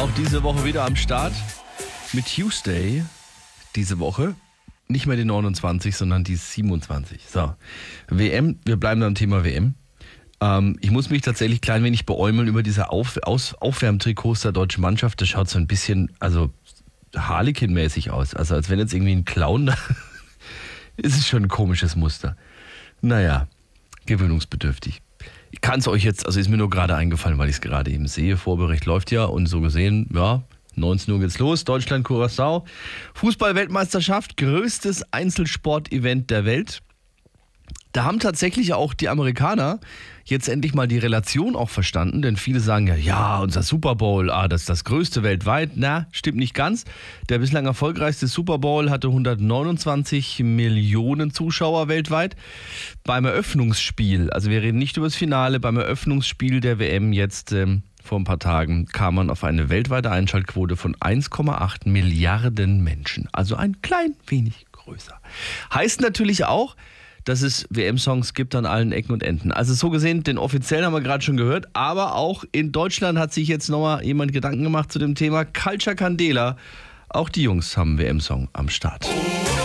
Auch diese Woche wieder am Start mit Tuesday. Diese Woche nicht mehr die 29, sondern die 27. So, WM, wir bleiben beim Thema WM. Ich muss mich tatsächlich ein klein wenig beäumeln über diese Aufwärmtrikots der deutschen Mannschaft. Das schaut so ein bisschen, Harlequin-mäßig aus. Also als wenn jetzt irgendwie ein Clown da ist. Es schon ein komisches Muster. Naja, gewöhnungsbedürftig. Ich kann es euch jetzt, ist mir nur gerade eingefallen, weil ich es gerade eben sehe. Vorbericht läuft ja und so gesehen, 19 Uhr geht's los. Deutschland, Curaçao. Fußball-Weltmeisterschaft, größtes Einzelsport-Event der Welt. Da haben tatsächlich auch die Amerikaner jetzt endlich mal die Relation auch verstanden, denn viele sagen ja, unser Super Bowl, das ist das größte weltweit. Na, stimmt nicht ganz. Der bislang erfolgreichste Super Bowl hatte 129 Millionen Zuschauer weltweit. Beim Eröffnungsspiel, also wir reden nicht über das Finale, beim Eröffnungsspiel der WM jetzt vor ein paar Tagen kam man auf eine weltweite Einschaltquote von 1,8 Milliarden Menschen. Also ein klein wenig größer. Heißt natürlich auch, dass es WM-Songs gibt an allen Ecken und Enden. Also so gesehen, den offiziellen haben wir gerade schon gehört, aber auch in Deutschland hat sich jetzt nochmal jemand Gedanken gemacht zu dem Thema Culture Candela. Auch die Jungs haben einen WM-Song am Start.